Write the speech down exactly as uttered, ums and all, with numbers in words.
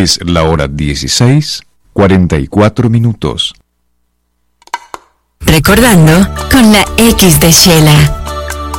Es la hora dieciséis, cuarenta y cuatro minutos. Recordando con la X de Shela.